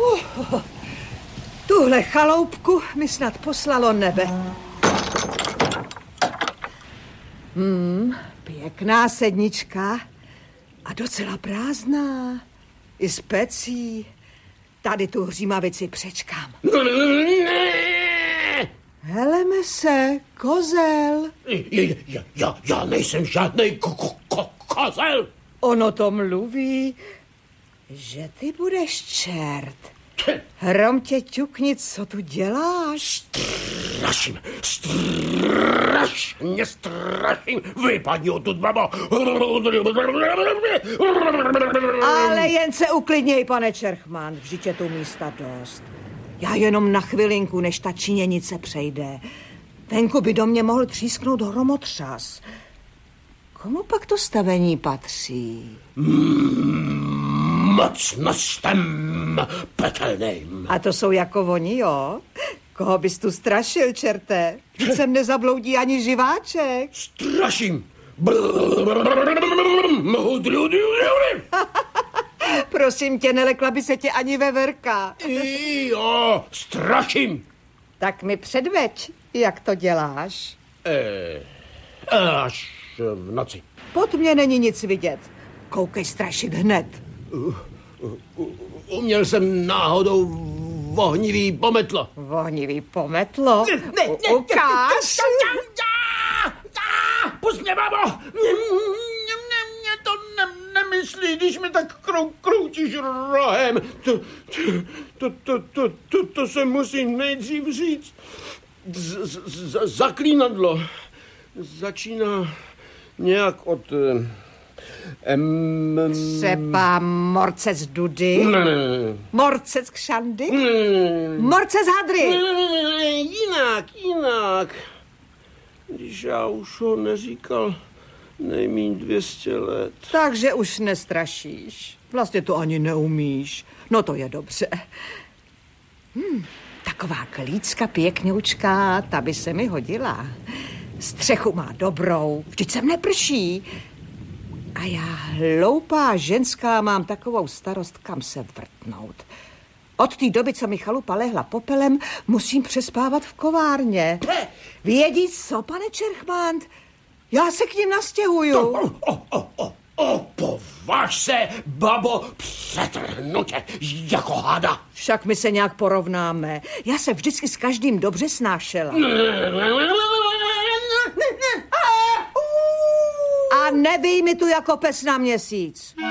Tuhle chaloupku mi snad poslalo nebe. Pěkná sednička a docela prázdná. I s pecí. Tady tu hřímavici přečkám. Heleme se, kozel. Já nejsem žádnej kozel. Ono to mluví, že ty budeš čert. Hrom tě ťukni, co tu děláš? Strašně straším. Vypadni odtud, babo. Ale jen se uklidněj, pane Čerchman, vždyť je tu místa dost. Já jenom na chvilinku, než ta činěnice přejde. Venku by do mě mohl třísknout hromotřas. Komu pak to stavení patří? Mocnostem pekelným. A to jsou jako oni, jo? Koho bys tu strašil, čerte? Vždyť sem nezabloudí ani živáček. Straším. Prosím tě, nelekla by se tě ani veverka. Jo, straším. Tak mi předveď, jak to děláš. Až v noci. Pod mě není nic vidět. Koukej strašit hned. Uměl jsem náhodou vohnivý pometlo. Vohnivý pometlo? Ukáž. Pust mě, babo. Mě to nemyslí, když mi tak kroutíš rohem. To se musí nejdřív říct. Zaklínadlo začíná nějak od... Třeba morcec Dudy? Ne. Morcec Kšandy? Morcec Hadry? Jinak. Když já už ho neříkal nejmíň 200 let. Takže už nestrašíš. Vlastně to ani neumíš. No to je dobře. Taková klícka pěkňoučká, ta by se mi hodila. Střechu má dobrou, vždyť sem neprší. A já, hloupá ženská, mám takovou starost, kam se vrtnout. Od té doby, co mi chalupa lehla popelem, musím přespávat v kovárně. Vědí co, pane Čerchman? Já se k ním nastěhuju. Považ se, babo, přetrhnutě, jako hada. Však my se nějak porovnáme. Já se vždycky s každým dobře snášela. A nebij mi tu jako pes na měsíc.